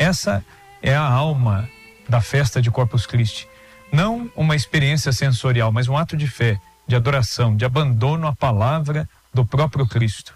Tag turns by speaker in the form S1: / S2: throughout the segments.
S1: Essa é a alma da festa de Corpus Christi. Não uma experiência sensorial, mas um ato de fé, de adoração, de abandono à palavra do próprio Cristo.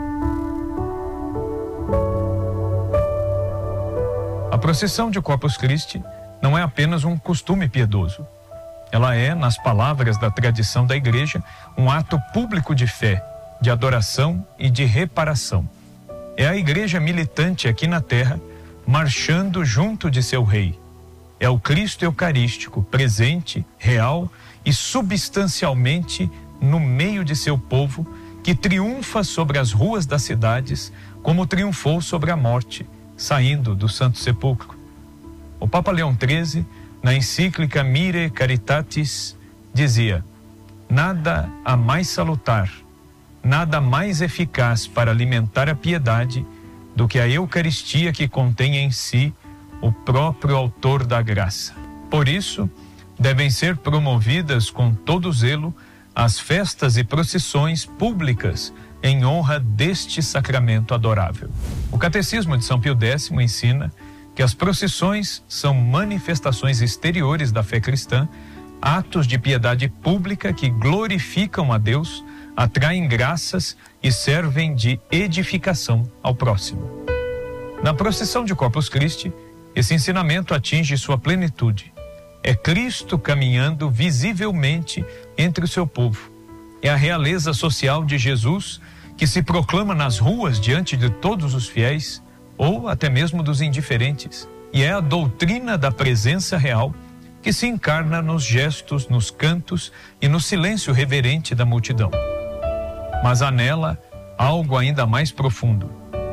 S1: A procissão de Corpus Christi não é apenas um costume piedoso. Ela é, nas palavras da tradição da Igreja, um ato público de fé, de adoração e de reparação. É a Igreja militante aqui na terra, marchando junto de seu Rei. É o Cristo Eucarístico, presente, real e substancialmente no meio de seu povo, que triunfa sobre as ruas das cidades, como triunfou sobre a morte, saindo do Santo Sepulcro. O Papa Leão XIII, na encíclica Mire Caritatis, dizia: nada há mais salutar, nada mais eficaz para alimentar a piedade do que a Eucaristia, que contém em si o próprio autor da graça. Por isso, devem ser promovidas com todo zelo as festas e procissões públicas em honra deste sacramento adorável. O Catecismo de São Pio X ensina que as procissões são manifestações exteriores da fé cristã, atos de piedade pública que glorificam a Deus, atraem graças e servem de edificação ao próximo. Na procissão de Corpus Christi, esse ensinamento atinge sua plenitude. É Cristo caminhando visivelmente entre o seu povo. É a realeza social de Jesus que se proclama nas ruas diante de todos os fiéis, ou até mesmo dos indiferentes. E é a doutrina da presença real que se encarna nos gestos, nos cantos e no silêncio reverente da multidão. Mas há nela algo ainda mais profundo.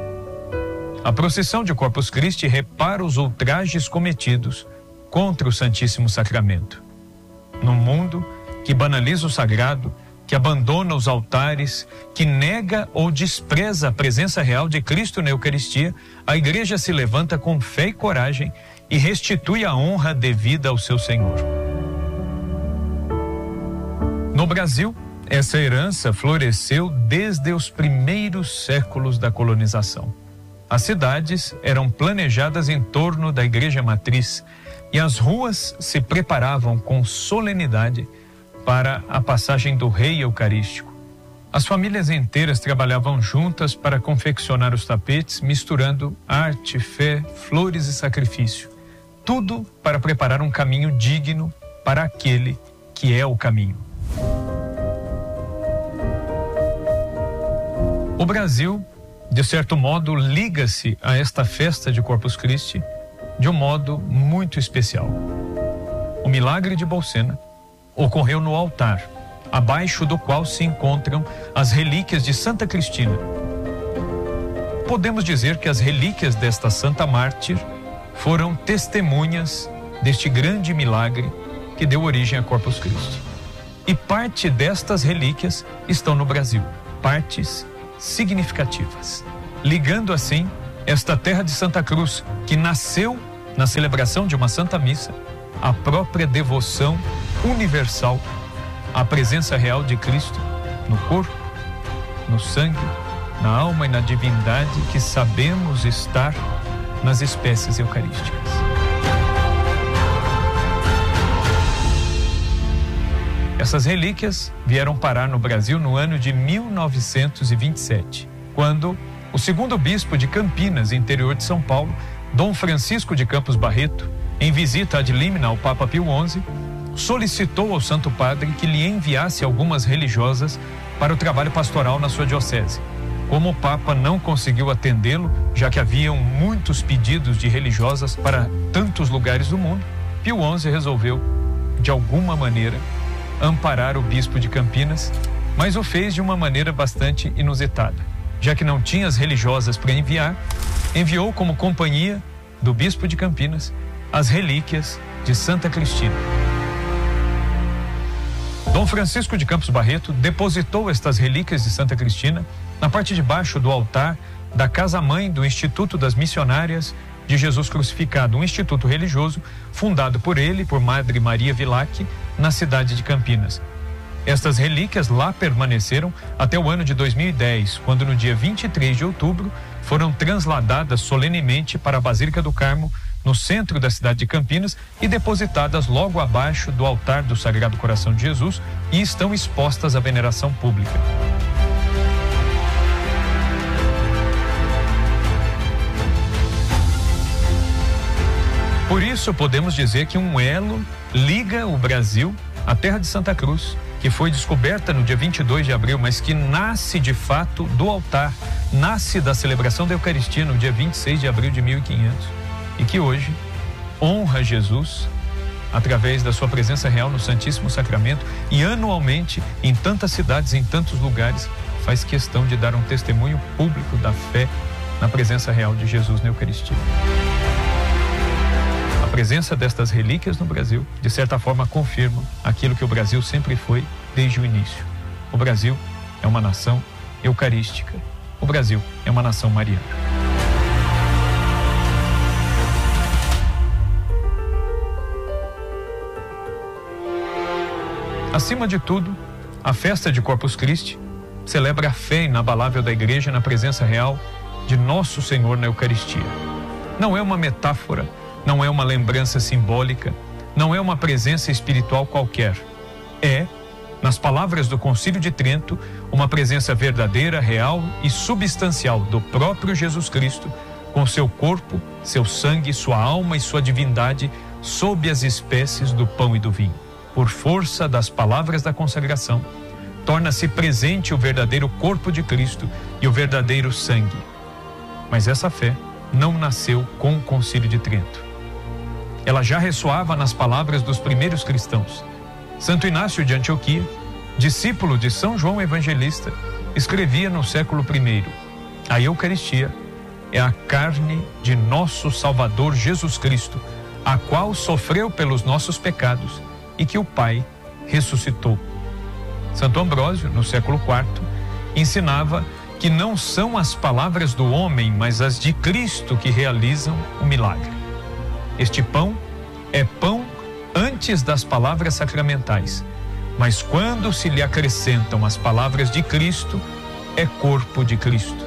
S1: A procissão de Corpus Christi repara os ultrajes cometidos contra o Santíssimo Sacramento. Num mundo que banaliza o sagrado, que abandona os altares, que nega ou despreza a presença real de Cristo na Eucaristia, a Igreja se levanta com fé e coragem e restitui a honra devida ao seu Senhor. No Brasil, essa herança floresceu desde os primeiros séculos da colonização. As cidades eram planejadas em torno da Igreja Matriz e as ruas se preparavam com solenidade para a passagem do Rei Eucarístico. As famílias inteiras trabalhavam juntas para confeccionar os tapetes, misturando arte, fé, flores e sacrifício. Tudo para preparar um caminho digno para aquele que é o caminho. O Brasil, de certo modo, liga-se a esta festa de Corpus Christi de um modo muito especial. O milagre de Bolsena ocorreu no altar, abaixo do qual se encontram as relíquias de Santa Cristina. Podemos dizer que as relíquias desta santa mártir foram testemunhas deste grande milagre que deu origem a Corpus Christi. E parte destas relíquias estão no Brasil, partes significativas, ligando assim esta terra de Santa Cruz, que nasceu na celebração de uma Santa Missa, a própria devoção universal à presença real de Cristo no corpo, no sangue, na alma e na divindade que sabemos estar nas espécies eucarísticas. Essas relíquias vieram parar no Brasil no ano de 1927, quando o segundo bispo de Campinas, interior de São Paulo, Dom Francisco de Campos Barreto, em visita ad limina ao Papa Pio XI, solicitou ao Santo Padre que lhe enviasse algumas religiosas para o trabalho pastoral na sua diocese. Como o Papa não conseguiu atendê-lo, já que haviam muitos pedidos de religiosas para tantos lugares do mundo, Pio XI resolveu, de alguma maneira, amparar o bispo de Campinas, mas o fez de uma maneira bastante inusitada. Já que não tinha as religiosas para enviar, enviou como companhia do bispo de Campinas as relíquias de Santa Cristina. Dom Francisco de Campos Barreto depositou estas relíquias de Santa Cristina na parte de baixo do altar da casa-mãe do Instituto das Missionárias de Jesus Crucificado, um instituto religioso fundado por ele, por Madre Maria Vilac, na cidade de Campinas. Estas relíquias lá permaneceram até o ano de 2010, quando no dia 23 de outubro foram transladadas solenemente para a Basílica do Carmo, no centro da cidade de Campinas, e depositadas logo abaixo do altar do Sagrado Coração de Jesus, e estão expostas à veneração pública. Por isso, podemos dizer que um elo liga o Brasil à terra de Santa Cruz, que foi descoberta no dia 22 de abril, mas que nasce de fato do altar, nasce da celebração da Eucaristia no dia 26 de abril de 1500, e que hoje honra Jesus através da sua presença real no Santíssimo Sacramento, e anualmente, em tantas cidades, em tantos lugares, faz questão de dar um testemunho público da fé na presença real de Jesus na Eucaristia. A presença destas relíquias no Brasil, de certa forma, confirma aquilo que o Brasil sempre foi desde o início. O Brasil é uma nação eucarística. O Brasil é uma nação mariana. Acima de tudo, a festa de Corpus Christi celebra a fé inabalável da Igreja na presença real de Nosso Senhor na Eucaristia. Não é uma metáfora, não é uma lembrança simbólica, não é uma presença espiritual qualquer. É, nas palavras do Concílio de Trento, uma presença verdadeira, real e substancial do próprio Jesus Cristo, com seu corpo, seu sangue, sua alma e sua divindade sob as espécies do pão e do vinho. Por força das palavras da consagração, torna-se presente o verdadeiro corpo de Cristo e o verdadeiro sangue. Mas essa fé não nasceu com o Concílio de Trento. Ela já ressoava nas palavras dos primeiros cristãos. Santo Inácio de Antioquia, discípulo de São João Evangelista, escrevia no século I: a Eucaristia é a carne de nosso Salvador Jesus Cristo, a qual sofreu pelos nossos pecados e que o Pai ressuscitou. Santo Ambrósio, no século IV, ensinava que não são as palavras do homem, mas as de Cristo que realizam o milagre. Este pão é pão antes das palavras sacramentais, mas quando se lhe acrescentam as palavras de Cristo, é corpo de Cristo.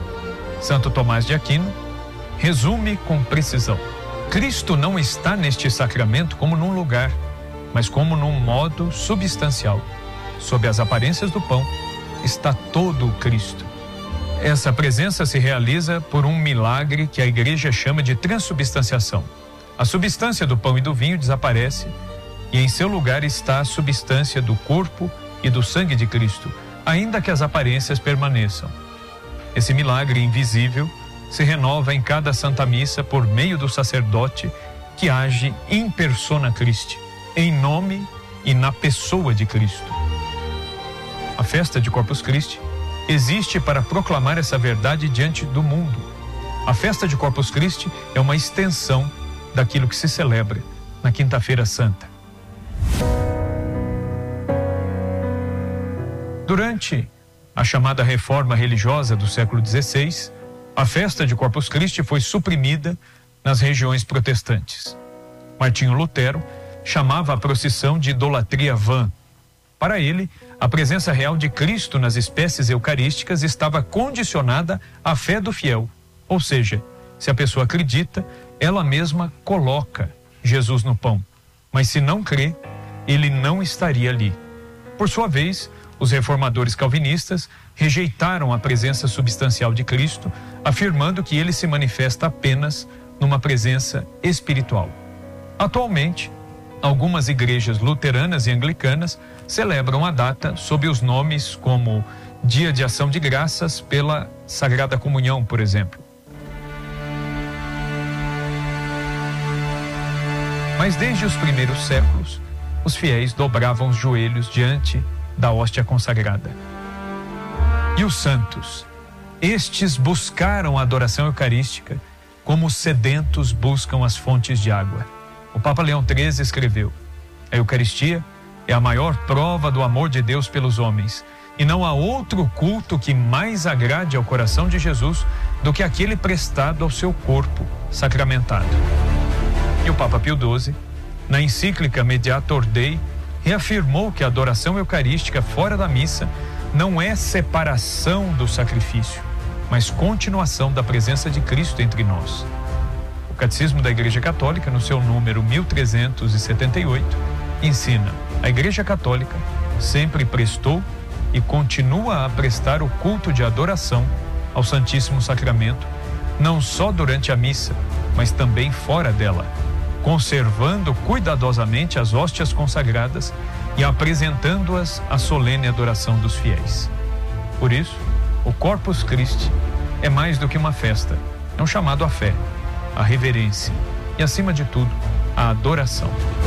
S1: Santo Tomás de Aquino resume com precisão: Cristo não está neste sacramento como num lugar, mas como num modo substancial. Sob as aparências do pão está todo o Cristo. Essa presença se realiza por um milagre que a Igreja chama de transubstanciação. A substância do pão e do vinho desaparece e em seu lugar está a substância do corpo e do sangue de Cristo, ainda que as aparências permaneçam. Esse milagre invisível se renova em cada Santa Missa por meio do sacerdote que age in persona Christi, em nome e na pessoa de Cristo. A festa de Corpus Christi existe para proclamar essa verdade diante do mundo. A festa de Corpus Christi é uma extensão daquilo que se celebra na Quinta-feira Santa. Durante a chamada reforma religiosa do século XVI, a festa de Corpus Christi foi suprimida nas regiões protestantes. Martinho Lutero chamava a procissão de idolatria vã. Para ele, a presença real de Cristo nas espécies eucarísticas estava condicionada à fé do fiel, ou seja, se a pessoa acredita, ela mesma coloca Jesus no pão, mas se não crê, ele não estaria ali. Por sua vez, os reformadores calvinistas rejeitaram a presença substancial de Cristo, afirmando que ele se manifesta apenas numa presença espiritual. Atualmente, algumas igrejas luteranas e anglicanas celebram a data sob os nomes como Dia de Ação de Graças pela Sagrada Comunhão, por exemplo. Mas desde os primeiros séculos, os fiéis dobravam os joelhos diante da hóstia consagrada. E os santos, estes buscaram a adoração eucarística como os sedentos buscam as fontes de água. O Papa Leão XIII escreveu: a Eucaristia é a maior prova do amor de Deus pelos homens, e não há outro culto que mais agrade ao coração de Jesus do que aquele prestado ao seu corpo sacramentado. E o Papa Pio XII, na encíclica Mediator Dei, reafirmou que a adoração eucarística fora da missa não é separação do sacrifício, mas continuação da presença de Cristo entre nós. O Catecismo da Igreja Católica, no seu número 1378, ensina: a Igreja Católica sempre prestou e continua a prestar o culto de adoração ao Santíssimo Sacramento, não só durante a missa, mas também fora dela, conservando cuidadosamente as hóstias consagradas e apresentando-as à solene adoração dos fiéis. Por isso, o Corpus Christi é mais do que uma festa, é um chamado à fé, à reverência e, acima de tudo, à adoração.